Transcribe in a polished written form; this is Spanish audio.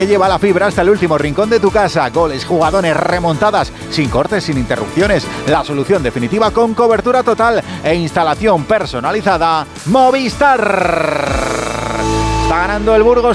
Lleva la fibra hasta el último rincón de tu casa. Goles, jugadones, remontadas, sin cortes, sin interrupciones. La solución definitiva con cobertura total e instalación personalizada. Movistar. Está ganando el Burgos